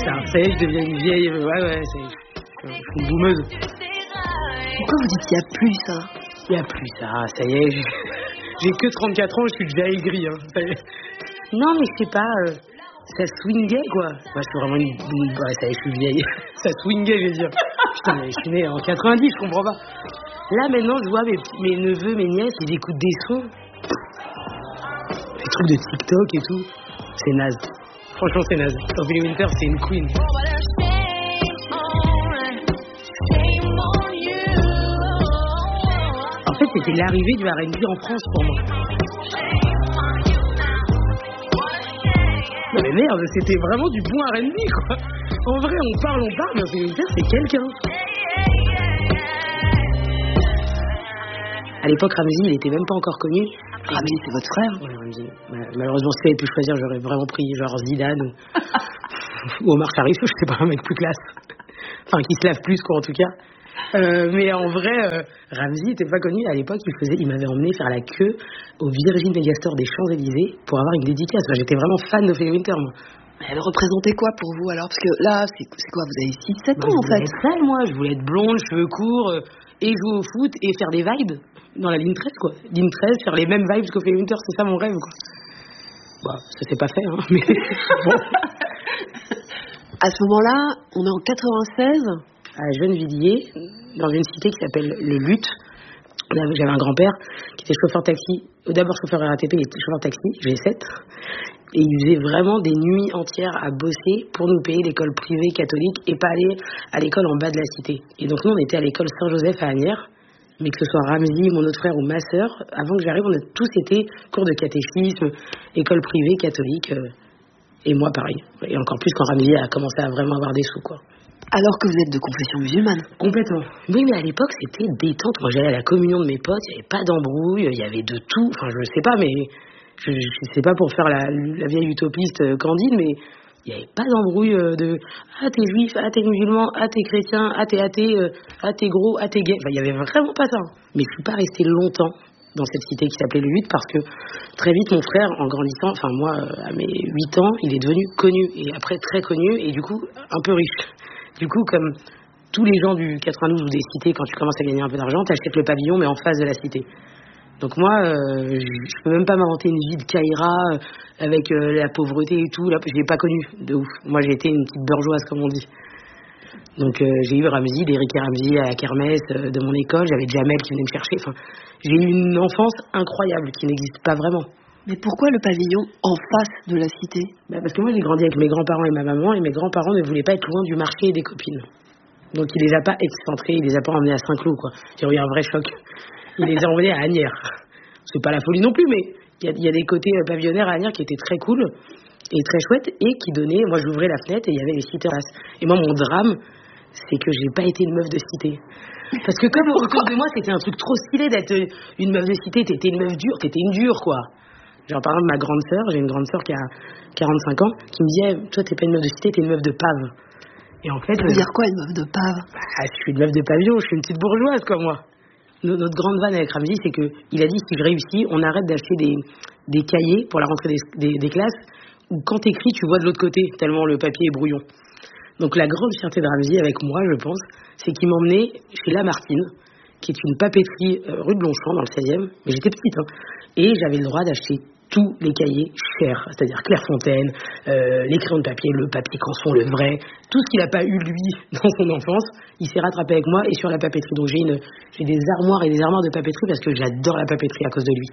ça. Ça y est, je deviens une vieille... Ouais, je suis une boumeuse. Pourquoi vous dites qu'il n'y a plus ça? Il n'y a plus ça y est. J'ai que 34 ans, je suis déjà aigri. Hein, ça y est. Non, mais je sais pas... ça swingait, quoi. Moi, je suis vraiment une... Ouais, ça y est, je suis vieille. Ça swingait, je veux dire. Putain, mais je suis né en 90, je comprends pas. Là, maintenant, je vois mes neveux, mes nièces, ils écoutent des sons. Des trucs de TikTok et tout. C'est naze. Franchement, c'est naze. Ophélie Winter, c'est une queen. En fait, c'était l'arrivée du R&B en France pour moi. Non mais merde, c'était vraiment du bon R&B, quoi. En vrai, on parle, mais Ophélie Winter, c'est quelqu'un. À l'époque, Ramzy, il était même pas encore connu. Ramzy, c'est votre frère? Ouais, Ramzy. Malheureusement, si j'avais pu choisir, j'aurais vraiment pris genre Zidane ou Omar Sharif, je sais pas, un mec plus classe. Enfin, qui se lave plus, quoi, en tout cas. Mais en vrai, Ramzy était pas connu. À l'époque, il m'avait emmené faire la queue au Virgin Megastore des Champs-Élysées pour avoir une dédicace. Enfin, j'étais vraiment fan d'Ophélie Winter, moi. Elle représentait quoi pour vous, alors? Parce que là, c'est quoi? Vous avez 6-7 ans, en fait. Je voulais être sale, moi. Je voulais être blonde, cheveux courts, et jouer au foot, et faire des vibes dans la ligne 13, quoi. Ligne 13, faire les mêmes vibes qu'Ophélie Winter, c'est ça mon rêve, quoi. Bah, ça s'est pas fait, hein, mais bon. À ce moment-là, on est en 96. À Gennevilliers, dans une cité qui s'appelle le Luth. J'avais un grand-père qui était chauffeur taxi, d'abord chauffeur RATP, il était chauffeur taxi, G7, et il faisait vraiment des nuits entières à bosser pour nous payer l'école privée catholique et pas aller à l'école en bas de la cité. Et donc nous, on était à l'école Saint-Joseph à Asnières, mais que ce soit Ramzy, mon autre frère ou ma sœur, avant que j'arrive, on a tous été cours de catéchisme, école privée catholique, et moi pareil. Et encore plus quand Ramzy a commencé à vraiment avoir des sous, quoi. Alors que vous êtes de confession musulmane? Complètement. Oui, mais à l'époque, c'était détente. Moi, j'allais à la communion de mes potes, il n'y avait pas d'embrouille, il y avait de tout. Enfin, je sais pas, mais je sais pas pour faire la vieille utopiste candide, mais il n'y avait pas d'embrouille de « Ah, t'es juif, ah, t'es musulman, ah, t'es chrétien, ah, t'es athée, ah, t'es gros, ah, t'es gay ». Enfin, il n'y avait vraiment pas ça. Mais je suis pas restée longtemps dans cette cité qui s'appelait le Luth parce que très vite, mon frère, en grandissant, enfin moi, à mes 8 ans, il est devenu connu. Et après, très connu, et du coup, un peu riche. Du coup, comme tous les gens du 92 ou des cités, quand tu commences à gagner un peu d'argent, t'achètes le pavillon, mais en face de la cité. Donc moi, je peux même pas m'inventer une vie de Caïra avec la pauvreté et tout. Là, je l'ai pas connu de ouf. Moi, j'ai été une petite bourgeoise, comme on dit. Donc j'ai eu Ramzy, d'Éric et Ramzy à la kermesse de mon école. J'avais Jamel qui venait me chercher. Enfin, j'ai eu une enfance incroyable qui n'existe pas vraiment. Mais pourquoi le pavillon en face de la cité? Parce que moi, j'ai grandi avec mes grands-parents et ma maman, et mes grands-parents ne voulaient pas être loin du marché et des copines. Donc, il les a pas excentrés, il les a pas emmenés à Saint-Cloud, quoi. J'ai eu un vrai choc. Il les a emmenés à Asnières. C'est pas la folie non plus, mais il y a des côtés pavillonnaires à Asnières qui étaient très cool et très chouettes, et qui donnaient... Moi, j'ouvrais la fenêtre et il y avait les cités en face. Et moi, mon drame, c'est que j'ai pas été une meuf de cité. Parce que comme autour de moi, c'était un truc trop stylé d'être une meuf de cité, t'étais une meuf dure, t'étais une dure, quoi. Genre, par exemple, ma grande sœur, j'ai une grande sœur qui a 45 ans, qui me dit toi, t'es pas une meuf de cité, t'es une meuf de pave. Et en fait... Ça veut dire quoi, une meuf de pave? Je suis une meuf de pavillon, je suis une petite bourgeoise, comme moi. Notre grande vanne avec Ramzy, c'est qu'il a dit, si je réussis, on arrête d'acheter des cahiers pour la rentrée des classes, où quand t'écris, tu vois de l'autre côté, tellement le papier est brouillon. Donc, la grande fierté de Ramzy, avec moi, je pense, c'est qu'il m'emmenait chez Lamartine, qui est une papeterie rue de Longchamp, dans le 16e, mais j'étais petite, hein, et j'avais le droit d'acheter tous les cahiers chers, c'est-à-dire Clairefontaine, les crayons de papier, le papier canson, le vrai, tout ce qu'il n'a pas eu lui dans son enfance, il s'est rattrapé avec moi et sur la papeterie. Donc j'ai des armoires et des armoires de papeterie parce que j'adore la papeterie à cause de lui.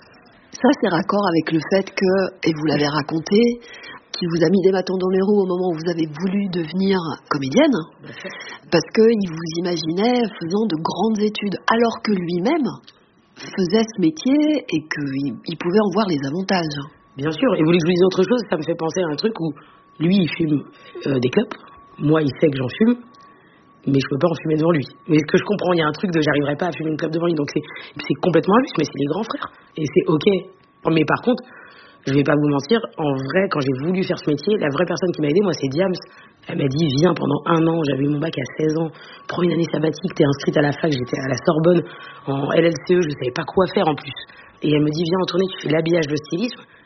Ça, c'est raccord avec le fait que, et vous l'avez raconté, qu'il vous a mis des bâtons dans les roues au moment où vous avez voulu devenir comédienne, parce qu'il vous imaginait faisant de grandes études, alors que lui-même faisait ce métier et qu'il pouvait en voir les avantages. Bien sûr, et vous voulez que je vous dise autre chose? Ça me fait penser à un truc où lui, il fume des clopes, moi, il sait que j'en fume, mais je peux pas en fumer devant lui. Mais ce que je comprends, il y a un truc de j'arriverai pas à fumer une clope devant lui, donc c'est complètement injuste, mais c'est les grands frères, et c'est ok. Mais par contre, je vais pas vous mentir, en vrai, quand j'ai voulu faire ce métier, la vraie personne qui m'a aidé, moi, c'est Diams. Elle m'a dit, viens, pendant 1 an, j'avais eu mon bac à 16 ans, prends une année sabbatique, t'es inscrite à la fac, j'étais à la Sorbonne, en LLCE, je savais pas quoi faire en plus. Et elle me dit, viens en tournée, tu fais l'habillage, le stylisme.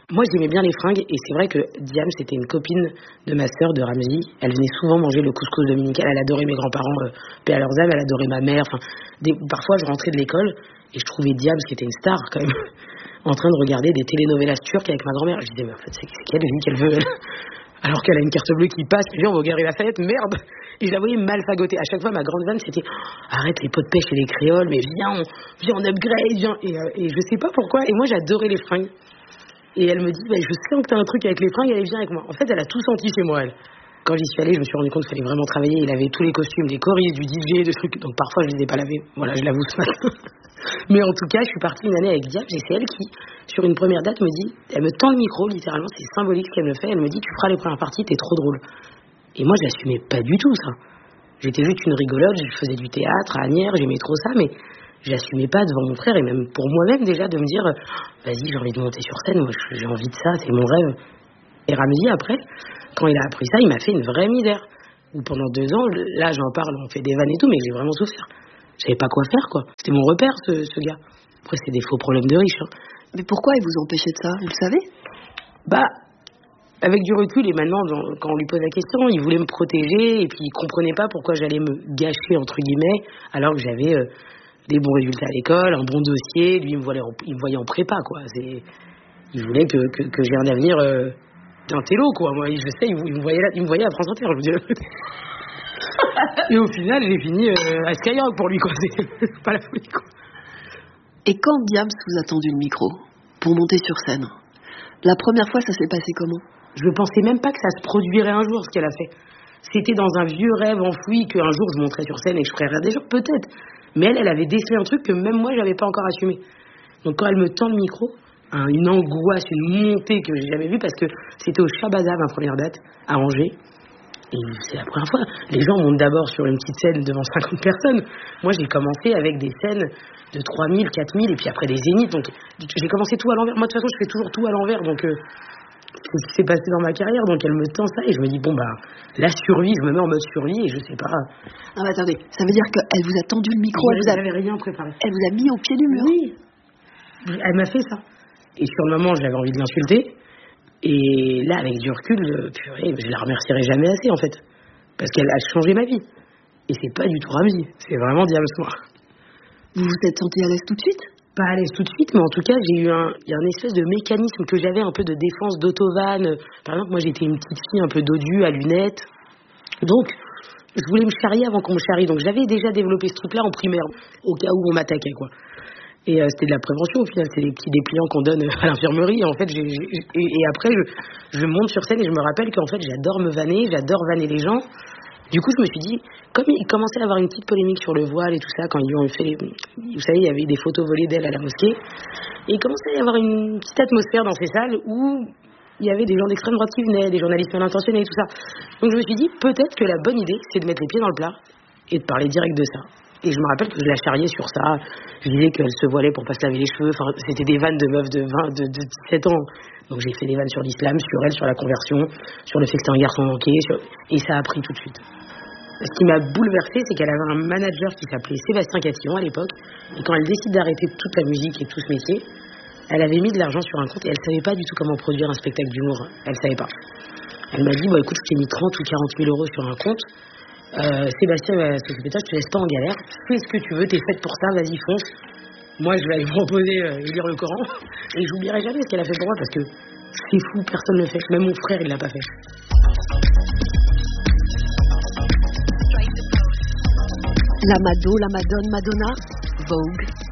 Moi, j'aimais bien les fringues, et c'est vrai que Diam, c'était une copine de ma sœur, de Ramzy. Elle venait souvent manger le couscous dominical. Elle adorait mes grands-parents, paix à leurs âmes. Elle adorait ma mère. Enfin, parfois, je rentrais de l'école et je trouvais Diam, qui était une star quand même, en train de regarder des télénovelas turques avec ma grand-mère. Je disais, mais en fait, c'est quelle vie qu'elle veut, elle. Alors qu'elle a une carte bleue qui passe, puis on va regarder la fête, merde. Et je la voyais mal fagoter. À chaque fois, ma grande vanne, c'était arrête les pots de pêche et les créoles, mais viens, on upgrade, viens. Et je sais pas pourquoi. Et moi, j'adorais les fringues. Et elle me dit, je sens que t'as un truc avec les fringues, allez, viens avec moi. En fait, elle a tout senti chez moi, elle. Quand j'y suis allée, je me suis rendu compte qu'il fallait vraiment travailler. Il avait tous les costumes, des choristes, du DJ, des trucs. Donc parfois, je les ai pas lavés. Voilà, je l'avoue ce matin. Mais en tout cas, je suis partie une année avec Diam. Et c'est elle qui, sur une première date, me dit, elle me tend le micro, littéralement, c'est symbolique ce qu'elle me fait. Elle me dit, tu feras les premières parties, t'es trop drôle. Et moi, je l'assumais pas du tout, ça. J'étais juste une rigolote, je faisais du théâtre à Asnières, j'aimais trop ça, mais j'assumais pas devant mon frère, et même pour moi-même déjà, de me dire, vas-y, j'ai envie de monter sur scène, moi j'ai envie de ça, c'est mon rêve. Et Ramzy, après, quand il a appris ça, il m'a fait une vraie misère. Où pendant 2 ans, là j'en parle, on fait des vannes et tout, mais j'ai vraiment souffert. Je savais pas quoi faire, quoi. C'était mon repère, ce gars. Après, c'est des faux problèmes de riches. Hein. Mais pourquoi il vous empêchait de ça, vous le savez? Avec du recul, et maintenant, quand on lui pose la question, il voulait me protéger, et puis il comprenait pas pourquoi j'allais me gâcher, entre guillemets, alors que j'avais des bons résultats à l'école, un bon dossier. Lui, il me voyait en prépa, quoi. Il voulait que j'ai un avenir d'un télo, quoi. Moi, je sais, il me voyait à France Inter, je vous dirais. Et au final, j'ai fini à Skyrock pour lui, quoi. C'est pas la folie, quoi. Et quand Diams vous a tendu le micro pour monter sur scène, la première fois, ça s'est passé comment? Je ne pensais même pas que ça se produirait un jour, ce qu'elle a fait. C'était dans un vieux rêve enfoui qu'un jour je monterais sur scène et que je ferais rire des gens, peut-être. Mais elle avait décelé un truc que même moi, je n'avais pas encore assumé. Donc quand elle me tend le micro, une angoisse, une montée que j'ai jamais vue, parce que c'était au Shabada, ma première date, à Angers. Et c'est la première fois. Les gens montent d'abord sur une petite scène devant 50 personnes. Moi, j'ai commencé avec des scènes de 3000, 4000, et puis après des zéniths. Donc, j'ai commencé tout à l'envers. Moi, de toute façon, je fais toujours tout à l'envers. Donc, c'est ce qui s'est passé dans ma carrière. Donc, elle me tend ça et je me dis, la survie, je me mets en mode survie et je sais pas. Non, mais attendez, ça veut dire qu'elle vous a tendu le micro, elle n'avait rien préparé. Elle vous a mis au pied du mur. Oui. Elle m'a fait ça. Et sur le moment, j'avais envie de l'insulter. Et là, avec du recul, purée, je la remercierai jamais assez, en fait. Parce qu'elle a changé ma vie. Et c'est pas du tout Ramzy. C'est vraiment Diams Noir. Vous vous êtes senti à l'aise tout de suite? Pas à l'aise tout de suite, mais en tout cas, il y a un espèce de mécanisme que j'avais un peu de défense d'autovane. Par exemple, moi, j'étais une petite fille un peu dodue, à lunettes. Donc, je voulais me charrier avant qu'on me charrie. Donc, j'avais déjà développé ce truc-là en primaire, au cas où on m'attaquait, quoi. Et c'était de la prévention, au final. C'est des petits dépliants qu'on donne à l'infirmerie. En fait, et après, je monte sur scène et je me rappelle qu'en fait, j'adore me vanner, j'adore vanner les gens. Du coup, je me suis dit, comme il commençait à avoir une petite polémique sur le voile et tout ça, quand ils ont fait vous savez, il y avait des photos volées d'elle à la mosquée. Et il commençait à y avoir une petite atmosphère dans ces salles où il y avait des gens d'extrême droite qui venaient, des journalistes mal intentionnés et tout ça. Donc je me suis dit, peut-être que la bonne idée, c'est de mettre les pieds dans le plat et de parler direct de ça. Et je me rappelle que je la charriais sur ça. Je disais qu'elle se voilait pour pas se laver les cheveux. Enfin, c'était des vannes de meufs de 17 ans. Donc j'ai fait des vannes sur l'islam, sur elle, sur la conversion, sur le fait que c'était un garçon manqué. Et ça a pris tout de suite. Ce qui m'a bouleversée, c'est qu'elle avait un manager qui s'appelait Sébastien Catillon à l'époque. Et quand elle décide d'arrêter toute la musique et tout ce métier, elle avait mis de l'argent sur un compte et elle savait pas du tout comment produire un spectacle d'humour. Elle savait pas. Elle m'a dit, écoute, je t'ai mis 30 ou 40 000 euros sur un compte. Sébastien va s'occuper de ça, je te laisse pas en galère, fais ce que tu veux, t'es faite pour ça, vas-y fonce. Moi je vais aller me reposer et lire le Coran, et j'oublierai jamais ce qu'elle a fait pour moi, parce que c'est fou, personne ne le fait, même mon frère il l'a pas fait. La Mado, la Madone, Madonna, Vogue.